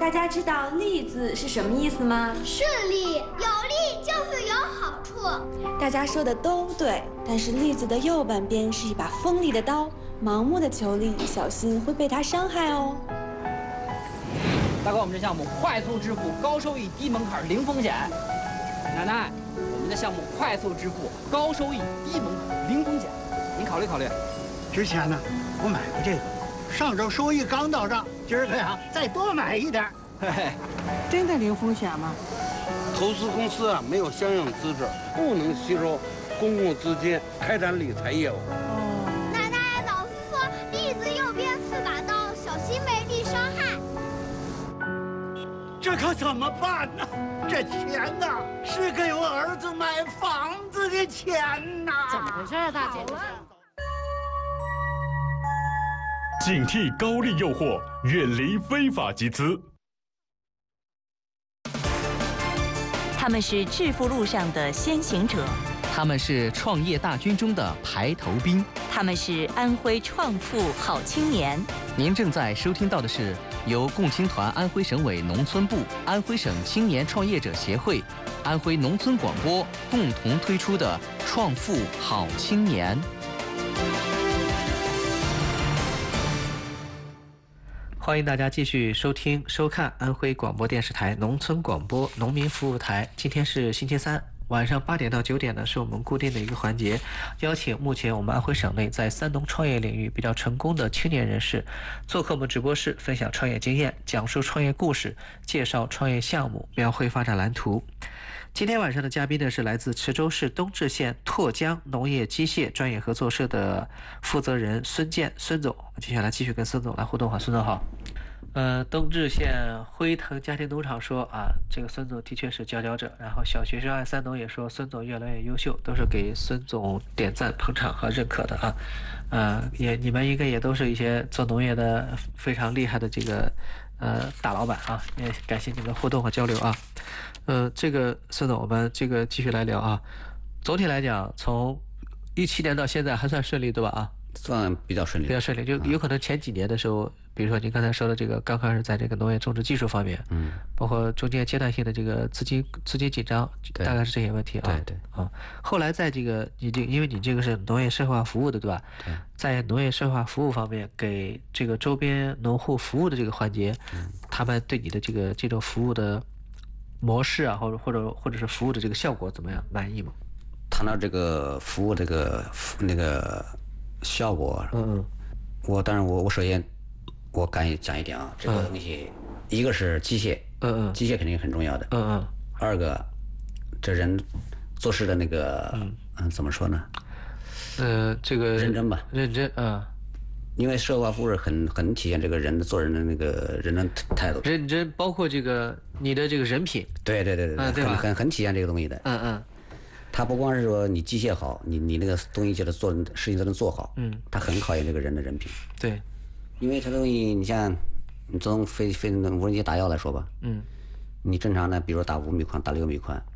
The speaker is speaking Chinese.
大家知道“利”字是什么意思吗？ 顺利，有利就是有好处。 大家说的都对，但是“利”字的右半边是一把锋利的刀，盲目的求利，小心会被它伤害哦。 大哥，我们这项目快速致富，高收益，低门槛，零风险。奶奶，我们的项目快速致富，高收益，低门槛，零风险，您考虑考虑。 之前呢，我买过这个，上周收益刚到账，今儿个呀再多买一点。 嘿嘿， 真的零风险吗？ 投资公司啊没有相应资质，不能吸收公共资金开展理财业务。 奶奶，老师说利字右边是把刀，小心被利伤害。 这可怎么办呢？这钱呐，是给我儿子买房子的钱呐！ 怎么回事啊，大姐？ 警惕高利诱惑，远离非法集资。 他们是致富路上的先行者， 他们是创业大军中的排头兵， 他们是安徽创富好青年。 您正在收听到的是由共青团安徽省委农村部、安徽省青年创业者协会、安徽农村广播共同推出的《创富好青年》。欢迎大家继续收听、收看安徽广播电视台农村广播农民服务台。今天是星期三，晚上8点到9点呢，是我们固定的一个环节，邀请目前我们安徽省内在三农创业领域比较成功的青年人士做客我们直播室，分享创业经验，讲述创业故事，介绍创业项目，描绘发展蓝图。今天晚上的嘉宾呢是来自池州市东至县拓江农业机械专业合作社的负责人孙健孙总。接下来继续跟孙总来互动。好，孙总好。东至县辉腾家庭农场说啊，这个孙总的确是佼佼者。然后小学生爱三农也说孙总越来越优秀，都是给孙总点赞、捧场和认可的啊。你们应该也都是一些做农业的非常厉害的这个大老板啊，也感谢你们的互动和交流啊。这个孙总，我们这个继续来聊啊。总体来讲，从17年到现在还算顺利，对吧？啊， 算比较顺利， 比较顺利。就有可能前几年的时候，比如说您刚才说的这个，刚开始在这个农业种植技术方面，包括中间阶段性的这个资金紧张，大概是这些问题啊。 对啊。后来在这个因为你这个是农业社会化服务的，对吧？ 对。 在农业社会化服务方面，给这个周边农户服务的这个环节，他们对你的这种服务的模式啊，或者是服务的这个效果怎么样？满意吗？ 谈到这个服务那个效果，当然我首先我敢讲一点啊，这个东西一个是机械，机械肯定很重要的，二个这人做事的那个怎么说呢？ 这个认真吧， 认真啊。 因为社会化服务很体现这个人的做人的那个人的态度， 认真，包括这个你的这个人品， 对，很体现这个东西的。他不光是说你机械好，你那个东西就得做事情都能做好，他很考验这个人的人品。 对， 因为这东西你像你从非无人机打药来说吧，你正常的比如说打5米宽、打6米宽，